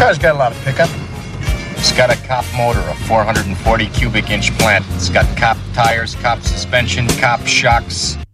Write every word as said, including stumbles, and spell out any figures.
car's got a lot of pickup. It's got a cop motor, a four hundred forty cubic inch plant. It's got cop tires, cop suspension, cop shocks.